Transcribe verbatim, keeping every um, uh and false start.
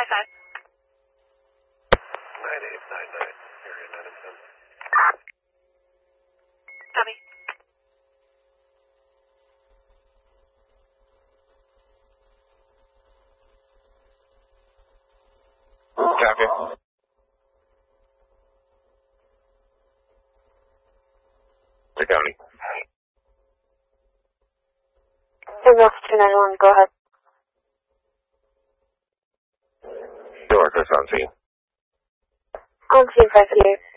five. nine eight nine nine, area nine and ten. Copy. Copy. The county. Ambulance two nine one, go ahead. Sure, Chris on scene. On scene five eight.